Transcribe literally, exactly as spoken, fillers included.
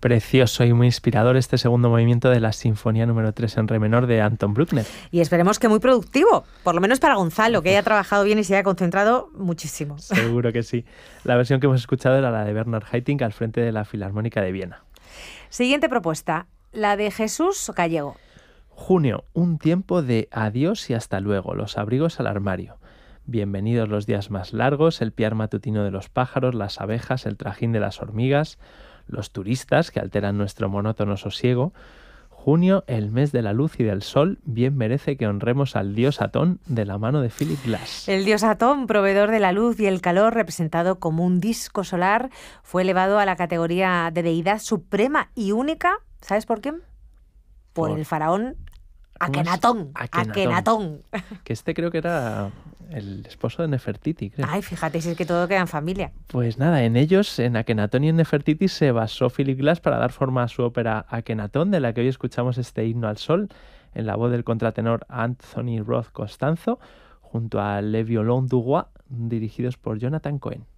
Precioso y muy inspirador este segundo movimiento de la Sinfonía número tres en re menor de Anton Bruckner. Y esperemos que muy productivo, por lo menos para Gonzalo, que haya trabajado bien y se haya concentrado muchísimo. Seguro que sí. La versión que hemos escuchado era la de Bernhard Haitink al frente de la Filarmónica de Viena. Siguiente propuesta, la de Jesús Gallego. Junio, un tiempo de adiós y hasta luego, los abrigos al armario. Bienvenidos los días más largos, el piar matutino de los pájaros, las abejas, el trajín de las hormigas, los turistas que alteran nuestro monótono sosiego. Junio, el mes de la luz y del sol, bien merece que honremos al dios Atón de la mano de Philip Glass. El dios Atón, proveedor de la luz y el calor, representado como un disco solar, fue elevado a la categoría de deidad suprema y única. ¿Sabes por quién? Por, por el faraón Akenatón. Akenatón. Akenatón. Que este creo que era el esposo de Nefertiti, creo. Ay, fíjate, si es que todo queda en familia. Pues nada, en ellos, en Akenatón y en Nefertiti, se basó Philip Glass para dar forma a su ópera Akenatón, de la que hoy escuchamos este himno al sol, en la voz del contratenor Anthony Roth Costanzo, junto a Le Violon du Roi, dirigidos por Jonathan Cohen.